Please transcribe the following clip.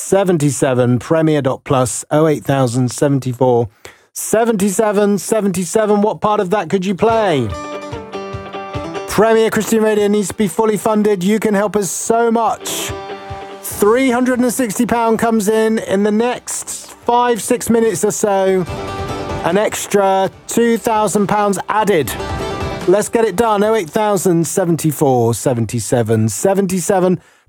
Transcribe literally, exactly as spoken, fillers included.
seventy-seven, Premier dot plus, oh eight thousand seventy-four, seventy-seven, seventy-seven. What part of that could you play? Premier Christian Radio needs to be fully funded. You can help us so much. three hundred sixty pounds comes in in the next five, six minutes or so. An extra two thousand pounds added. Let's get it done. oh eight thousand seventy-four, seventy-seven, seventy-seven.